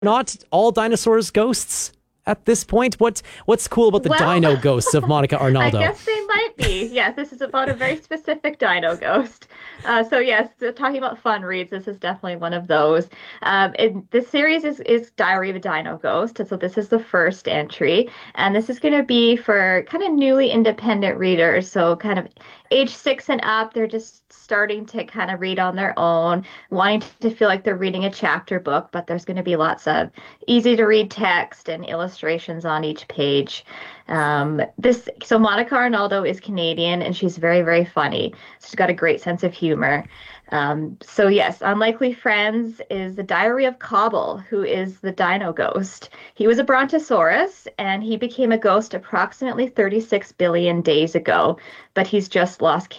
not all dinosaurs ghosts at this point? What's cool about the Well, dino ghosts of Monica I Arnaldo? guess they might be. Yes, this is about a very specific dino ghost. So yes, talking about fun reads, this is definitely one of those. This series is Diary of a Dino Ghost, and so this is the first entry, and this is going to be for kind of newly independent readers, so kind of age 6 and up. They're just starting to kind of read on their own, wanting to feel like they're reading a chapter book, but there's going to be lots of easy to read text and illustrations on each page. So Monica Arnaldo is Canadian and she's very, very funny. She's got a great sense of humor. So yes, Unlikely Friends is the Diary of Cobble, who is the dino ghost. He was a brontosaurus and he became a ghost approximately 36 billion days ago, but he's just lost